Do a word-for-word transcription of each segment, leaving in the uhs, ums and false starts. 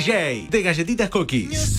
J de Galletitas Cookies.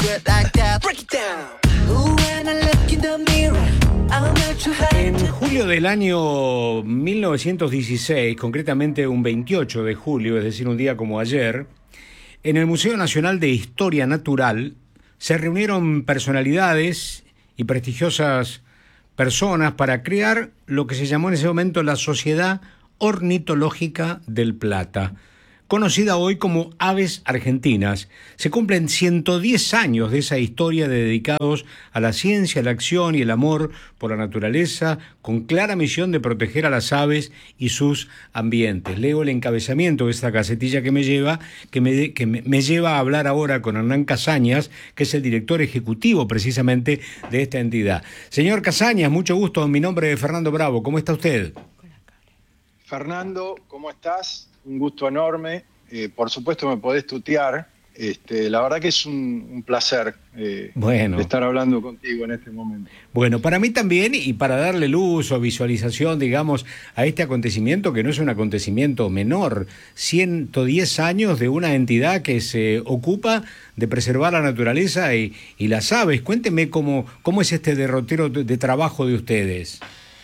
En julio del año mil novecientos dieciséis, concretamente un veintiocho de julio, es decir, un día como ayer, en el Museo Nacional de Historia Natural se reunieron personalidades y prestigiosas personas para crear lo que se llamó en ese momento la Sociedad Ornitológica del Plata, conocida hoy como Aves Argentinas. Se cumplen ciento diez años de esa historia dedicados a la ciencia, la acción y el amor por la naturaleza, con clara misión de proteger a las aves y sus ambientes. Leo el encabezamiento de esta gacetilla que me lleva, que me, que me, me lleva a hablar ahora con Hernán Casañas, que es el director ejecutivo precisamente de esta entidad. Señor Casañas, mucho gusto. Mi nombre es Fernando Bravo. ¿Cómo está usted? Fernando, ¿cómo estás? Un gusto enorme. Eh, por supuesto me podés tutear. Este, la verdad que es un, un placer eh, bueno. estar hablando contigo en este momento. Bueno, para mí también, y para darle luz o visualización, digamos, a este acontecimiento, que no es un acontecimiento menor, ciento diez años de una entidad que se ocupa de preservar la naturaleza y, y las aves. Cuénteme cómo, cómo es este derrotero de, de trabajo de ustedes.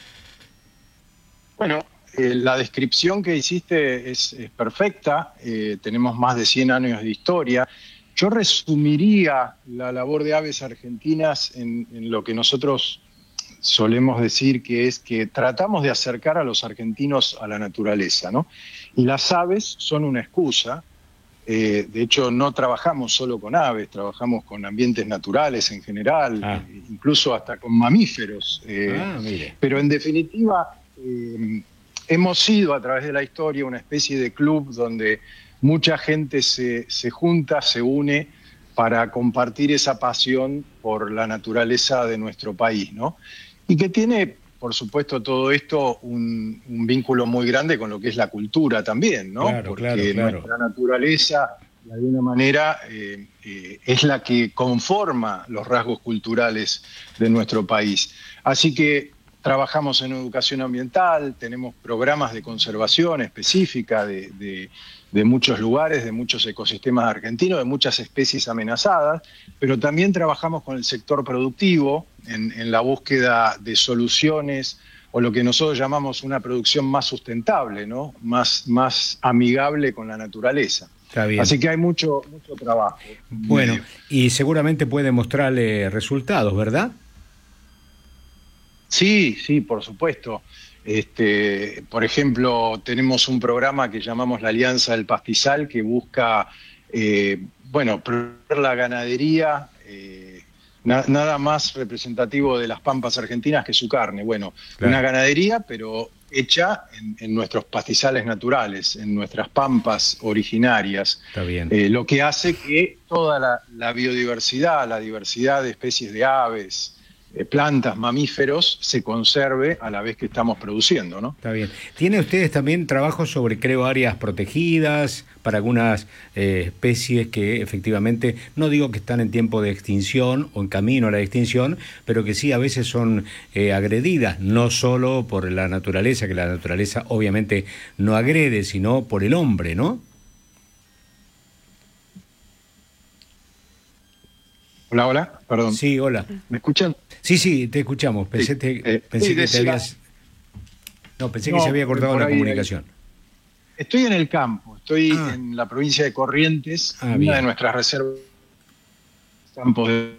Bueno, Eh, la descripción que hiciste es, es perfecta, eh, tenemos más de cien años de historia. Yo resumiría la labor de Aves Argentinas en, en lo que nosotros solemos decir, que es que tratamos de acercar a los argentinos a la naturaleza, ¿no? Y las aves son una excusa. Eh, de hecho, no trabajamos solo con aves, trabajamos con ambientes naturales en general, ah. eh, incluso hasta con mamíferos. Eh, ah, mire. Pero en definitiva, eh, hemos sido a través de la historia una especie de club donde mucha gente se, se junta, se une para compartir esa pasión por la naturaleza de nuestro país, ¿no? Y que tiene, por supuesto, todo esto un, un vínculo muy grande con lo que es la cultura también, ¿no? Claro, Porque claro, claro. nuestra naturaleza, de alguna manera, eh, eh, es la que conforma los rasgos culturales de nuestro país. Así que trabajamos en educación ambiental, tenemos programas de conservación específica de, de, de muchos lugares, de muchos ecosistemas argentinos, de muchas especies amenazadas, pero también trabajamos con el sector productivo en, en la búsqueda de soluciones o lo que nosotros llamamos una producción más sustentable, ¿no? Más, más amigable con la naturaleza. Está bien. Así que hay mucho, mucho trabajo. Bueno, y seguramente puede mostrarle resultados, ¿verdad? Sí, sí, por supuesto. Este, por ejemplo, tenemos un programa que llamamos la Alianza del Pastizal, que busca, eh, bueno, promover la ganadería, eh, na nada más representativo de las pampas argentinas que su carne. Bueno, claro. Una ganadería, pero hecha en, en nuestros pastizales naturales, en nuestras pampas originarias. Está bien. Eh, lo que hace que toda la, la biodiversidad, la diversidad de especies de aves, plantas, mamíferos, se conserve a la vez que estamos produciendo, ¿no? Está bien. ¿Tiene ustedes también trabajo sobre, creo, áreas protegidas para algunas eh, especies que efectivamente, no digo que están en tiempo de extinción o en camino a la extinción, pero que sí a veces son eh, agredidas, no solo por la naturaleza, que la naturaleza obviamente no agrede, sino por el hombre, ¿no? Hola, hola, perdón. Sí, hola. ¿Me escuchan? Sí, sí, te escuchamos. Pensé, Sí, te, eh, pensé sí, que decía, te habías... No, pensé no, que se había cortado la ahí, comunicación. Ahí. Estoy en el campo, estoy ah. en la provincia de Corrientes, ah, una bien. de nuestras reservas campos de...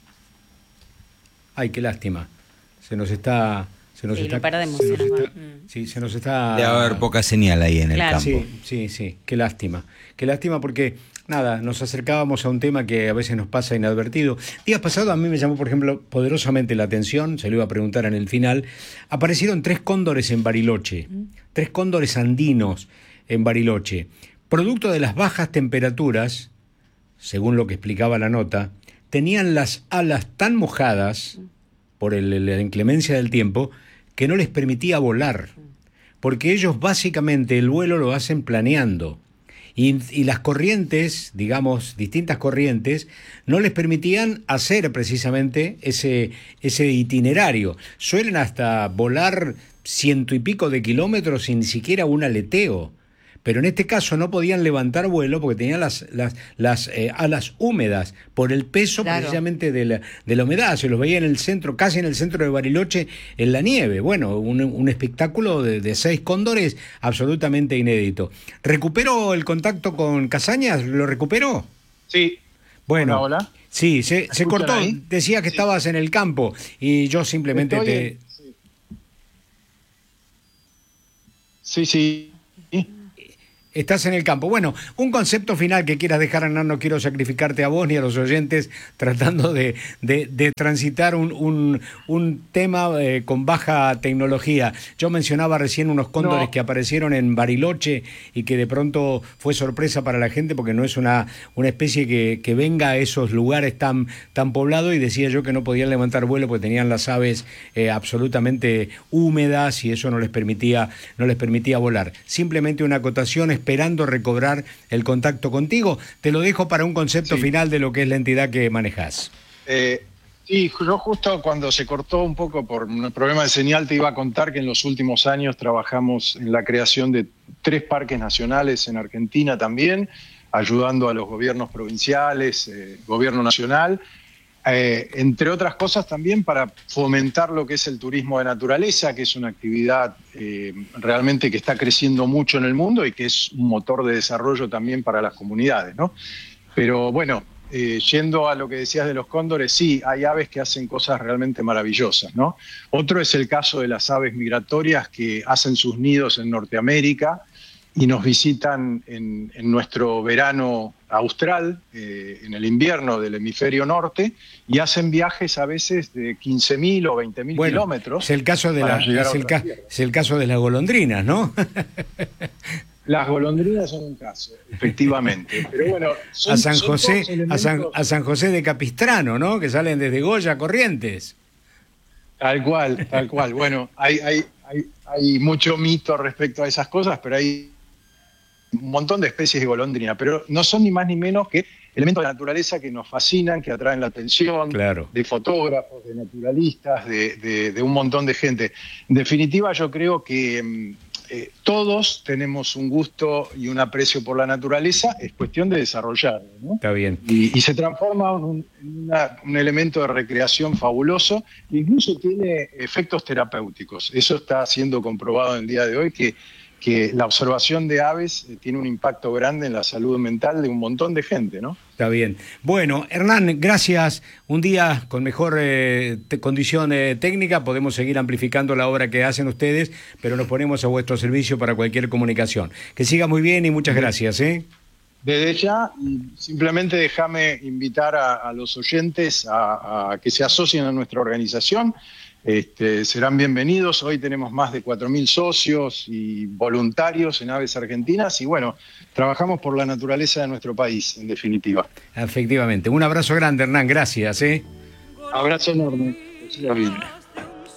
Ay, qué lástima. Se nos está... Se nos sí, está, lo perdemos. se Se nos nos está, mm. sí, se nos está... Debe haber poca señal ahí en claro. el campo. Sí, sí, sí, qué lástima. Qué lástima porque, nada, nos acercábamos a un tema que a veces nos pasa inadvertido. Días pasados a mí me llamó, por ejemplo, poderosamente la atención, se lo iba a preguntar en el final, aparecieron tres cóndores en Bariloche, mm. tres cóndores andinos en Bariloche. Producto de las bajas temperaturas, según lo que explicaba la nota, tenían las alas tan mojadas por el, la inclemencia del tiempo que no les permitía volar, porque ellos básicamente el vuelo lo hacen planeando. Y, y las corrientes, digamos, distintas corrientes, no les permitían hacer precisamente ese, ese itinerario. Suelen hasta volar ciento y pico de kilómetros sin ni siquiera un aleteo. pero en este caso no podían levantar vuelo porque tenían las, las, las eh, alas húmedas por el peso claro. precisamente de la, de la humedad. Se los veía en el centro, casi en el centro de Bariloche, en la nieve. Bueno, un, un espectáculo de, de seis cóndores absolutamente inédito. ¿Recuperó el contacto con Casañas? ¿Lo recuperó? Sí. Bueno, hola, hola. Sí, se, se cortó. Ahí? Decía que sí. Estabas en el campo y yo simplemente Estoy te... En... Sí, sí. sí. Estás en el campo. Bueno, un concepto final que quieras dejar, Hernán, no quiero sacrificarte a vos ni a los oyentes tratando de, de, de transitar un, un, un tema eh, con baja tecnología. Yo mencionaba recién unos cóndores no. que aparecieron en Bariloche y que de pronto fue sorpresa para la gente porque no es una, una especie que, que venga a esos lugares tan, tan poblados, y decía yo que no podían levantar vuelo porque tenían las aves eh, absolutamente húmedas y eso no les permitía, no les permitía volar. Simplemente una acotación, esperando recobrar el contacto contigo. Te lo dejo para un concepto sí. final de lo que es la entidad que manejás. Eh, sí, yo justo cuando se cortó un poco por un problema de señal te iba a contar que en los últimos años trabajamos en la creación de tres parques nacionales en Argentina también, ayudando a los gobiernos provinciales, eh, gobierno nacional, Eh, entre otras cosas también para fomentar lo que es el turismo de naturaleza, que es una actividad eh, realmente que está creciendo mucho en el mundo y que es un motor de desarrollo también para las comunidades, ¿no? Pero bueno, eh, yendo a lo que decías de los cóndores, sí, hay aves que hacen cosas realmente maravillosas, ¿no? Otro es el caso de las aves migratorias que hacen sus nidos en Norteamérica y nos visitan en, en nuestro verano austral, eh, en el invierno del hemisferio norte, y hacen viajes a veces de quince mil o veinte mil bueno, kilómetros. Es el caso de la, es el, ca, es el caso de las golondrinas, ¿no? Las golondrinas son un caso, efectivamente. Pero bueno, son, a San son José, elementos... a San, a San José de Capistrano, ¿no? Que salen desde Goya a Corrientes. Tal cual, tal cual. Bueno, hay, hay, hay, hay mucho mito respecto a esas cosas, pero hay un montón de especies de golondrina, pero no son ni más ni menos que elementos de la naturaleza que nos fascinan, que atraen la atención, claro. de fotógrafos, de naturalistas, de, de, de un montón de gente. En definitiva, yo creo que eh, todos tenemos un gusto y un aprecio por la naturaleza, es cuestión de desarrollarlo, ¿no? Está bien. Y, y se transforma en un, una, un elemento de recreación fabuloso, que incluso tiene efectos terapéuticos. Eso está siendo comprobado en el día de hoy, que que la observación de aves tiene un impacto grande en la salud mental de un montón de gente, ¿no? Está bien. Bueno, Hernán, gracias. Un día con mejor eh, te, condición eh, técnica podemos seguir amplificando la obra que hacen ustedes, pero nos ponemos a vuestro servicio para cualquier comunicación. Que siga muy bien y muchas gracias, ¿eh? Desde ya, simplemente déjame invitar a, a los oyentes a, a que se asocien a nuestra organización. Este, serán bienvenidos. Hoy tenemos más de cuatro mil socios y voluntarios en Aves Argentinas y bueno, trabajamos por la naturaleza de nuestro país, en definitiva. Efectivamente. Un abrazo grande, Hernán. Gracias. ¿eh? Abrazo enorme. Que siga bien.